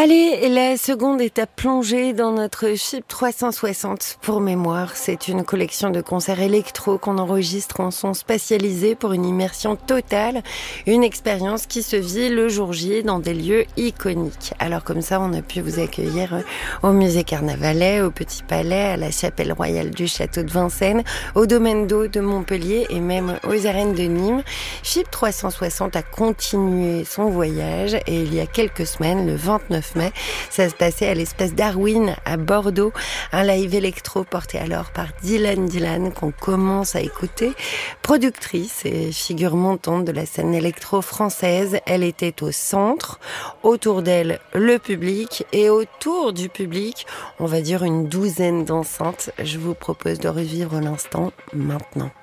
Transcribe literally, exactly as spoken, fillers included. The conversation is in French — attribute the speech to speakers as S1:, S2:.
S1: Allez, la seconde étape plongée dans notre FIP trois cent soixante. Pour mémoire, c'est une collection de concerts électro qu'on enregistre en son spatialisé pour une immersion totale. Une expérience qui se vit le jour J dans des lieux iconiques. Alors comme ça, on a pu vous accueillir au musée Carnavalet, au Petit Palais, à la chapelle royale du château de Vincennes, au domaine d'eau de Montpellier et même aux arènes de Nîmes. FIP trois cent soixante a continué son voyage et il y a quelques semaines, le vingt-neuf mai, ça se passait à l'espace Darwin à Bordeaux, un live électro porté alors par Dylan Dylan qu'on commence à écouter. Productrice et figure montante de la scène électro française, elle était au centre, autour d'elle le public et autour du public, on va dire une douzaine d'enceintes. Je vous propose de revivre l'instant maintenant.